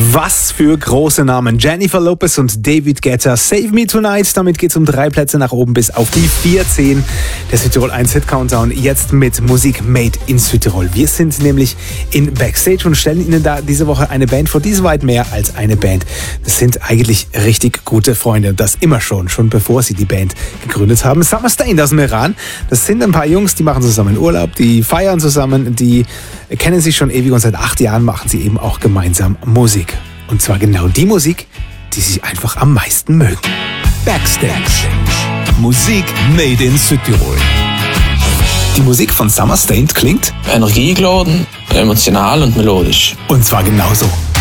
Was für große Namen. Jennifer Lopez und David Guetta. Save Me Tonight. Damit geht's um 3 Plätze nach oben bis auf die 14. Der Südtirol 1 Hit Countdown. Jetzt mit Musik made in Südtirol. Wir sind nämlich in Backstage und stellen Ihnen da diese Woche eine Band vor, die ist weit mehr als eine Band. Das sind eigentlich richtig gute Freunde. Und das immer schon bevor sie die Band gegründet haben. Summer Stain aus dem Iran. Das sind ein paar Jungs, die machen zusammen Urlaub, die feiern zusammen, die kennen sich schon ewig und seit 8 Jahren machen sie eben auch gemeinsam Musik. Und zwar genau die Musik, die sie einfach am meisten mögen. Backstage. Musik made in Südtirol. Die Musik von Summer Stain klingt energiegeladen, emotional und melodisch. Und zwar genauso.